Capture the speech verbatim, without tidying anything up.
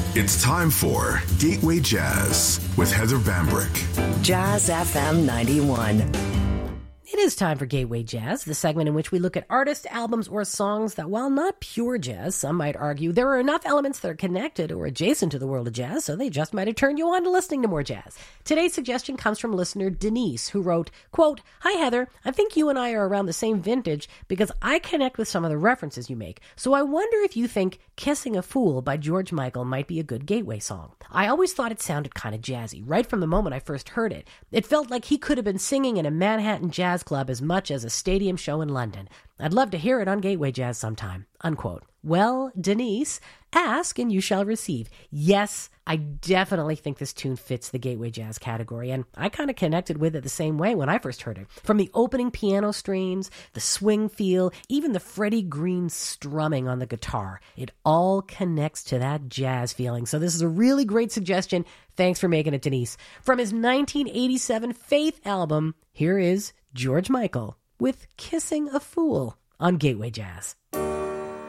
It's time for Gateway Jazz with Heather Bambrick. Jazz F M ninety-one. It is time for Gateway Jazz, the segment in which we look at artists, albums, or songs that, while not pure jazz, some might argue there are enough elements that are connected or adjacent to the world of jazz, so they just might have turned you on to listening to more jazz. Today's suggestion comes from listener Denise, who wrote, quote, "Hi Heather, I think you and I are around the same vintage because I connect with some of the references you make, so I wonder if you think Kissing a Fool by George Michael might be a good gateway song. I always thought it sounded kind of jazzy, right from the moment I first heard it. It felt like he could have been singing in a Manhattan jazz club as much as a stadium show in London. I'd love to hear it on Gateway Jazz sometime." Unquote. Well, Denise, ask and you shall receive. Yes, I definitely think this tune fits the Gateway Jazz category, and I kind of connected with it the same way when I first heard it. From the opening piano strains, the swing feel, even the Freddie Green strumming on the guitar, it all connects to that jazz feeling. So this is a really great suggestion. Thanks for making it, Denise. From his nineteen eighty-seven Faith album, here is George Michael with Kissing a Fool on Gateway Jazz.